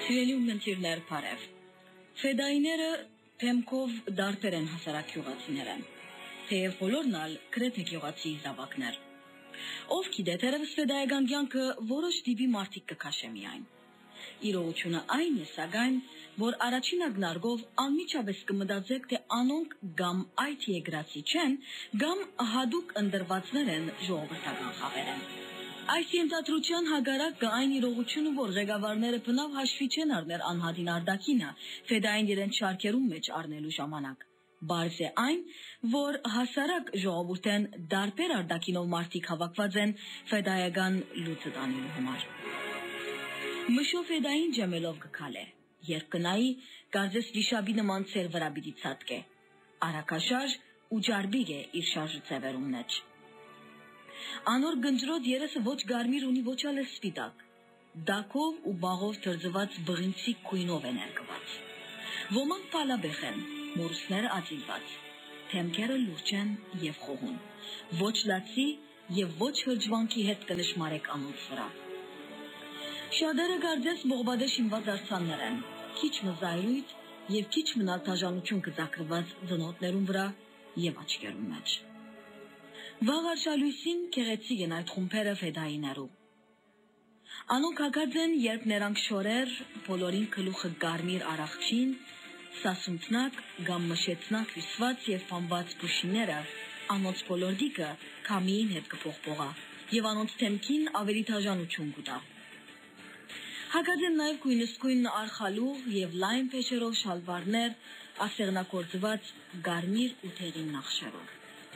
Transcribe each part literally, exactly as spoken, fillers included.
Սիրելի ունենտիրներ բարև։ Ֆեդայիները թեմքով դարբեր են հասարակ գյուղացիները, թեև բոլորն ալ գրեթե գյուղացի զավակներ։ Ով գիտե, թերևս ֆեդայական կյանքը որոշ տիպի մարդիկ կքաշե միայն։ Իրողությունը այն է, սակայն, որ առաջին ակնարկով անմիջապես կմտածեք, թե անոնք կամ այդ եգրացի չեն, կամ հատուկ ընտրվածներ են ժողովրդական խավեր են։ Այս ենթադրության հակառակ կա այն իրողությունը, որ ղեկավարները բնավ հաշվի չեն առնել անհատին արտաքինը, ֆեդային իրենց շարքերում մեջ առնելու ժամանակ։ Բարձ է այն, որ հասարակ ժողովուրդեն դարբեր արտաքինով մարդիկ հավաքված են ֆեդայական լուծը տանելու համար։ Մշո ֆեդային ջեմելով կքալե, երբ կնայի, կարծես վիշապի նման ծեր վրա պիտի ցածկե, արաքաշար ու ջարբիկ է իր շարժը ծևերում մեջ։ Անոր գնջրոտ երեսը ոչ գարմիր ունի, ոչ ալ սպիտակ, դակով ու բաղով թրձված բղինցիկ քույնով է ներկված։ Ոմանք պալաբեղ են, մորուսները ածիլված, թեմքերը լուրջ են և խոհուն, ոչ լացի և ոչ հրջվանքի հետ կնշմարեք անոնց վրա։ Շատերը կարծես բողբադե շինված արձաններ են, քիչ մզայրույթ և քիչ մնալ դաժանություն կծակրված ծնոտներում վրա և աչկերում մեջ։ Վաղ արշալույսին գեղեցիկ են այդ խումբերը ֆեդայիներու։ Անոնք հագած են, երբ նրանք շորեր, բոլորին գլուխը գարմիր արախչին, սասունցնակ կամ մշեցնակ հյուսված և պամբած փուշիները, անոնց բոլորդիկը քամիին հետ կփողփողա, և անոնց թեմքին ավելի դաժանություն կտա։ Հագած են նաև գույնսկույն արխալուղ և լայն փեշերով շալվարներ, ասեղնակործված գարմիր ու թեղին նախշերով։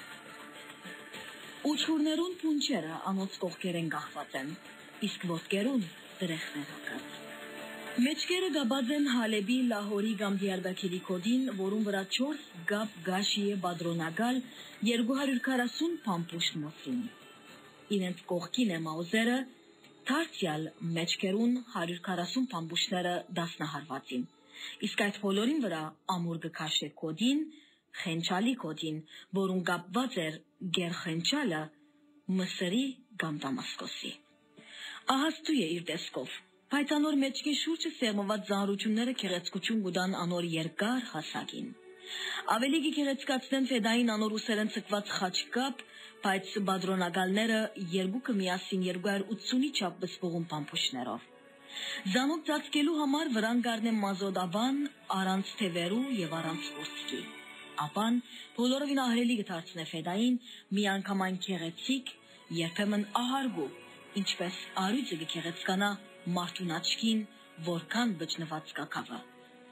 Ուչուրներուն փունչերը անոնց կողքերեն գահված են, իսկ ոտքերուն դրեխներ հագած։ Մեջքերը գաբած են Հալեբի, Լահորի կամ Դիարբաքիրի կոդին, որում վրա չորս գապ գաշի է բադրոնագալ երկու հարյուր քառասուն փամփուշտ մոսին։ Իրենց կողքին է մաուզերը, թարցյալ մեջքերուն հարյուր քառասուն փամփուշտները դասնահարվածին, իսկ այդ բոլորին վրա ամուր գքաշե կոդին, խենչալի կոդին, որուն կապված էր գերխենչալը Մսրի կամ Դամասկոսի։ Ահաստու է իր տեսքով, բայց անոր մեջքի շուրջը սեղմված զանրությունները գեղեցկություն կուտան անոր երկար հասակին։ Ավելի գեղեցկացնեն ֆեդային անոր ուսերեն ցկված խաչկապ, բայց բադրոնագալները երկուքը միասին երկու հարյուր ութսունի չափ բսպողուն փամփուշտներով։ Զանոք ծածկելու համար վրան կառնեն մազոդաբան առանց թևերու և առանց ոսկի։ Ապան բոլորովին ահրելի կդարձնե ֆեդային միանգամայն գեղեցիկ, երբեմն ահարգու, ինչպես արույցը կգեղեցկանա մարդուն աչքին, որքան բջնված կակավը։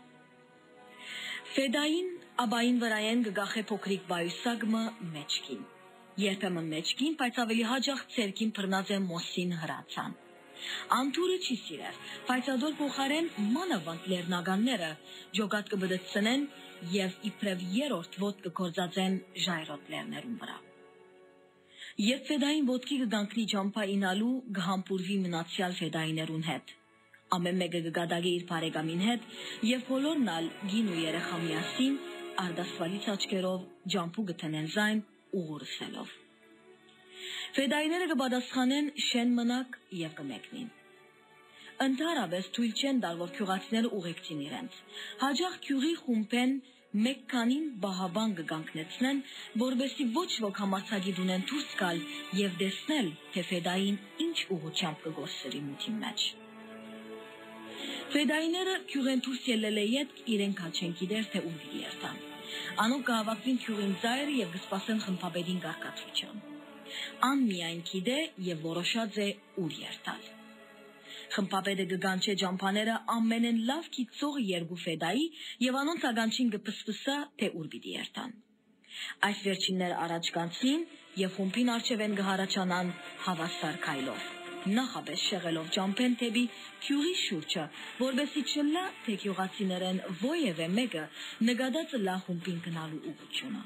Ֆեդային աբային վրայեն կգախե փոքրիկ բայուսագմը մեջքին, երբեմն մեջքին, բայց ավելի հաճախ ցերքին բռնած է մոսին հրացան։ Անթուրը չի սիրեր, բայց ադոր փոխարեն մանավանդ լեռնականները ջոկատ կբդցնեն և իբրև երրորդ ոտք կգործածեն ժայռոտ լեռներում վրա։ Երբ ֆեդային ոտքի կգանքնի ջամփա ինալու, կհամբուրվի մնացյալ ֆեդայիներուն հետ։ Ամեն մեկը կգադագի իր բարեկամին հետ և բոլորն ալ գին ու երեխա միասին արդասվալից աչքերով ջամփու կթնեն զայն ուղուրսելով։ Ֆեդայիները կպատասխանեն շեն մնակ և կմեկնին։ Ընդհանրապես թույլ չեն տալ, որ գյուղացիները ուղեկցին իրենց։ Հաճախ գյուղի խումբեն մեկ քանին բահաբան կգանքնեցնեն, որովհետև ոչ ոք համարձակիտ ունեն դուրս գալ և տեսնել, թե ֆեդային ինչ ուղղությամբ կգործրի մութի մեջ։ Ֆեդայիները գյուղեն դուրս ելելե ետք իրենք հաչ չեն գիտեր, թե ուր պիտի երթան։ Անոնք կհավաքվին գյուղին ծայրը և կսպասեն խմբապետին կարգադրության։ Ան միայն գիտե և որոշած է ուր երթալ։ Խմբապետը կգանչե ջամփաները ամենեն լավ գիտող երկու ֆեդայի և անոնց ականջին կփսփսա, թե ուր պիտի երթան։ Այս վերջինները առաջ կանցնին և խումբին առջևեն կհառաչանան հավասար քայլով, նախապես շեղելով ջամփեն թեպի գյուղի շուրջը, որպեսզի չլա, թե գյուղացիներեն ովևէ մեկը նկատած լա խումբին գնալու ուղղությունը։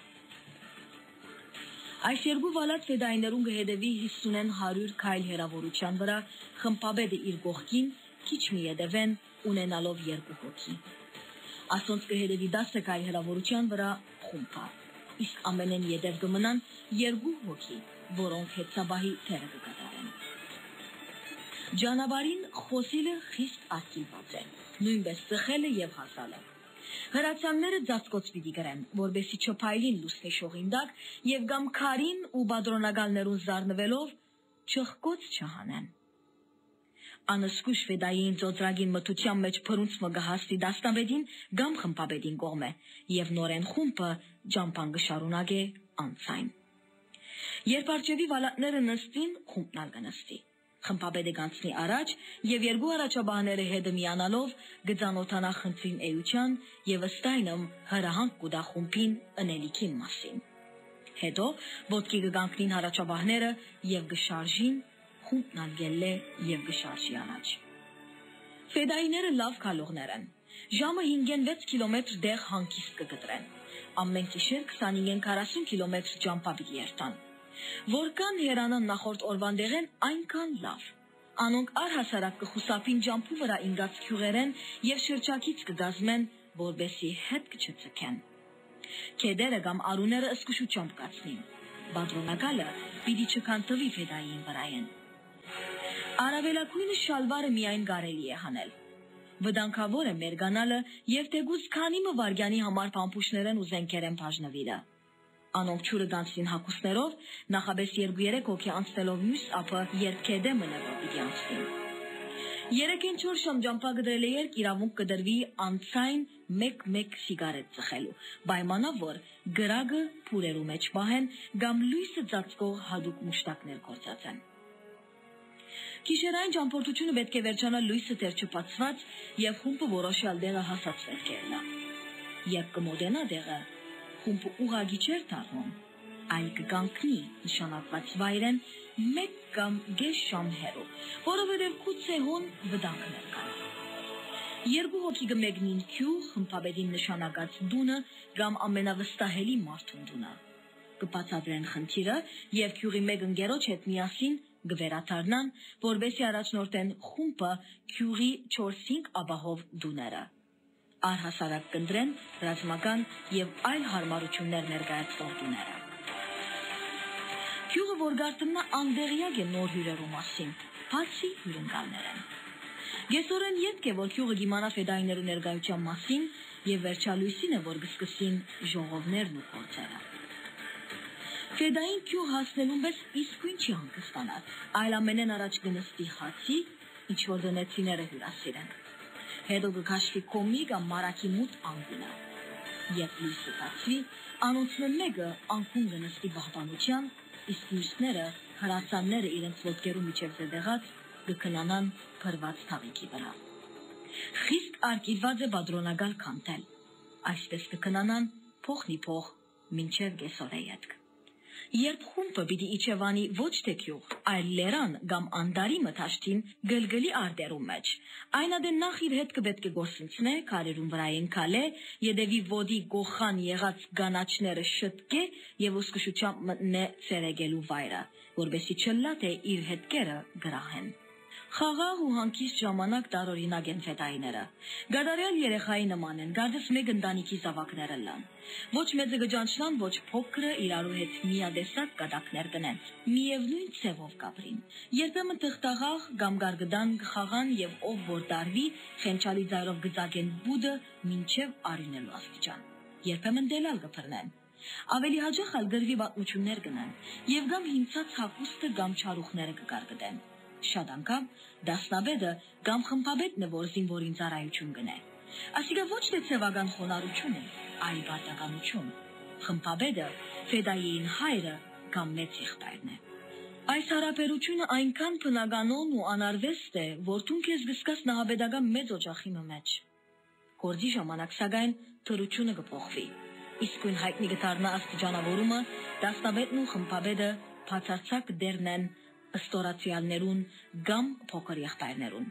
Այս երկու վալած ֆեդայիներուն կհետևի հիսունեն հարյուր քայլ հեռավորության վրա, խմբապետը իր կողքին, քիչ մի ետևեն, ունենալով երկու հոգի։ Ասոնց կհետևի դասը քայլ հեռավորության վրա խումբը, իսկ ամենեն ետև կմնան երկու հոգի, որոնք հետսաբահի թերը կկատարեն։ Ջանավարին խոսիլը խիստ արգելված է, նույնպես ծխելը եւ հասալը։ Հրացանները ձացկոց պիտի գրեն, որբեսի չփայլին լուսնի շողինդակ եւ գամ քարին ու բադրոնագալներուն զարնվելով չխկոց չհանեն։ Անսկուշ ֆեդային ծոծրագին մթության մեջ փրունցմը գահստի դաստամբեդին գամ խմպաբեդին կողմ է եւ նորեն խումբը ջամփան գշարունակե անցայն։ Երբ արջևի վալատները նստին, խումբն ալ կնստի։ Խմպաբեդը գանցնի առաջ եւ երկու առաջաբահները հետը միանալով գծանոթանա խնդրին էության եւ ըստայնմ հրահանգ կուտա խումբին ընելիքին մասին։ Հետո ոտքի կգանքնին առաջաբահները եւ գշարժին խումբն ալ գելլե եւ գշարժի առաջ։ Ֆեդայիները լավ քալողներ են։ Ժամը հինգեն վեց կիլոմետր դեղ հանգիստ կգտրեն։ Ամեն գիշեր քսանհինգեն քառասուն կիլոմետր ջամփա պիտի երթան։ Որքան հերանան նախորդ օրվան դեղեն այնքան լավ։ Անոնք առհասարակ կխուսափին ջամփու վրա ինգած քյուղերեն եւ շրջակից կգազմեն, որբեսի հետ կչծկեն։ Քեդերը կամ արուները ըսկուշությամբ կացնին։ Բադրոնագալը պիտի չքանթվի ֆեդային վրայեն։ Արավելակույնը շալվարը միայն կարելի է հանել։ Վտանգավոր է մերգանալը եւ թեգուզ քանի մը վարգյանի համար փամփուշներեն ու զենքերեն բաժնվիրը։ Անոնք ճուրը գանցին հակուսներով, նախաբես երկու երեք հոգի անցնելով մյուս ապը երբ քեդե մնալով պիտի անցնին։ Երեկեն չոր շամ ջամփա գդրել է երկ իրավունք կդրվի անցայն մեկ-մեկ սիգարետ ծխելու, պայմանով որ գրագը փուրերու մեջ պահեն, կամ լույսը ծածկող հատուկ մուշտակներ գործածեն։ Գիշերային ճամփորդությունը պետք է վերջանա լույսը դեռ չբացված եւ խումբը որոշյալ դեղը հասած պետք է լա։ Երբ կմոտենա դեղը, խումբը ուղղակի չէր դառնում, այլ կգանքնի նշանակված վայրեն մեկ կամ գեշ շամ հեռու, որովհետև քուցեհուն վտանգներ կան։ Երկու հոգի կմեկնին քյուղ, խմբաբեդին նշանակած դունը կամ ամենավստահելի մարդուն դունը։ Կբացատրեն խնդիրը եւ քյուղի մեկ ընկերոջ հետ միասին գվերաթարնան, որբեսի առաջնորդեն խումբը քյուղի չորս-հինգ աբահով դուները։ Առհասարակ կնդրեն ռազմական եւ այլ հարմարություններ ներկայացնող դուները։ Քյուղը որ գարտմնա անդեղյակ է նոր հյուրերու մասին, բացի հյուրընկալներեն։ Գեսորեն ետք է, որ քյուղը գիմանա ֆեդայիներու ներկայության մասին եւ վերջալույսին է, որ կսկսին ժողովներն ու գործերը։ Ֆեդային քյուղ հասնելուն պես իսկույն չի հանգստանալ, այլ ամենեն առաջ կնստի հացի, ինչ որ դնեցիները հյուրասիրեն։ Հետո կքաշվի կոմի կամ մարակի մութ անգունը։ Երբ լույսը բացվի, անոնցն մեկը անկուն կնստի բահբանության, իսկ մյուսները հրացանները իրենց ոտքերու միջև զետեղած կքնանան փրված թաղիքի վրա։ Խիստ արգելված է բադրոնագալ քանթել, այսպես կքնանան փոխնի փող մինչև գեսորե ետք։ Երբ խումբը պիտի իջևանի ոչ թե քյուղ, այլ լերան կամ անդարի մթաշտին գլգլի արտերում մեջ, այնադեն նախ իր հետ կպետք է գործընծնե, քարերուն վրայեն քալե, յետևի ոդի գոխան եղած գանաչները շտկե եւ ուսկշությամբ մտնե ցերեգելու վայրը, որբեսի չլա թե իր հետքերը գրահեն։ Խաղաղ ու հանգիստ ժամանակ տարօրինակ են ֆեդայիները։ Գադարյալ երեխայի նման են, գարդես մեկ ընտանիքի զավակները լան։ Ոչ մեծը գճանչնան, ոչ փոքրը իրարու հետ միադեսակ կատակներ կնեն, միևնույն ցևով կապրին։ Երբեմն թղթաղաղ կամ գարգդան գխաղան եւ ով որ դարվի, խենչալի ձայրով գծակեն բուդը մինչև արյունելու աստիճան։ Երբեմն դելալ կփռնեն։ Ավելի հաճախ ալ գրվի պատմություններ կնեն եւ կամ հինցած հակուստը կամ չարուխները կկարգդեն։ Շատ անգամ դասնաբեդը կամ խմբաբեդն է, որ զինվորին ծառայություն կնե։ Ասիկա ոչ թե ցևական խոնարհություն է, այլ բարտականություն։ Խմբաբեդը ֆեդային հայրը կամ մեծ եղբայրն է։ Այս հարաբերությունը այնքան բնականon ու անարվեստ է, որ դու քեզ գսկաս նահաբեդական մեծ օջախի մեջ։ Գործի ժամանակ սակայն թրությունը կփոխվի։ Իսկույն հայտնի կդառնա աստիճանավորումը, դասնաբեդն ու խմբաբեդը բացարձակ դերնեն ստորացիալներուն կամ փոքր եղբայրներուն։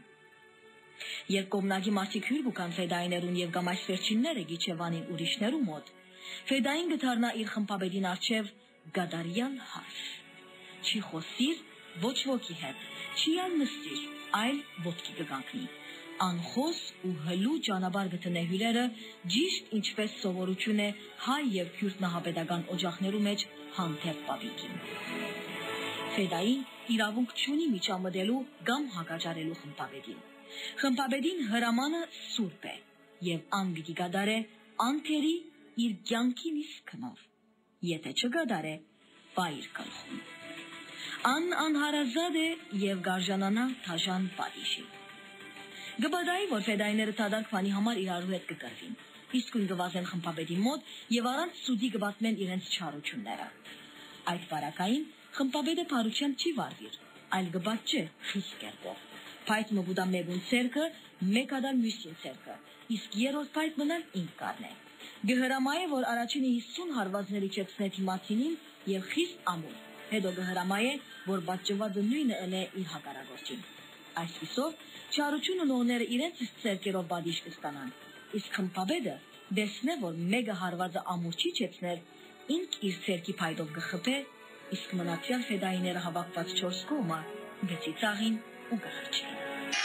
Երբ կողմնակի մարդիկ հյուր կան ֆեդայիներուն եւ կամ այս վերջինները գիչևանին ուրիշներու մոտ, ֆեդային կդառնա իր խմբաբեդին առջև գադարյալ հարց։ Չի խոսիր ոչ ոքի հետ, չի ալ նստիր, այլ ոտքի կգանքնի։ Անխոս ու հլու ճանապարհ գտնե հյուրերը ճիշտ ինչպես սովորություն է հայ եւ քյուրդ նահապետական օջախներու մեջ հանդեպ պապիկին։ Ֆեդային իրավունք չունի միջամտելու կամ հակաճարելու խմբապետին։ Խմբապետին հրամանը սուրբ է եւ ան պիտի կատարե անթերի իր կյանքի նիսկնով։ Եթե չկատարե, բայր կլխում։ Ան անհարազատ է եւ գարժանանա թաժան պատիշի։ Գբադայի, որ ֆեդայները թադարկ բանի համար իրարու հետ կկրվին, իսկույն գվազեն խմբապետի մոտ եւ առանց սուդի կբացմեն իրենց չարությունները։ Այդ բարակային խմբապետը բարությամբ չի վարվիր, այլ գբաց չէ խիստ կերպով։ Փայտ մգուտա մեկուն ցերկը, մեկ հադար մյուսին ցերկը, իսկ երրորդ փայտ մնալ ինք կառնե։ Գհրամայե, որ առաջինի հիսուն հարվածների չեցնե թիմացինին եւ խիստ ամուր, հետո գհրամայե, որ բաճվածը նույնը ընե իր հակարագործին։ Այսպիսով չարություն ունողները իրենց ցերկերով բադիշ կստանան, իսկ խմբապետը դեսնե, որ մեկը հարվածը ամուր չի չեցնել, ինք իր ցերկի փայտով գխփե, իսկ մնացյալ ֆեդայիները հավաքված չորս կողմը գցի ծաղին ու գխրճի։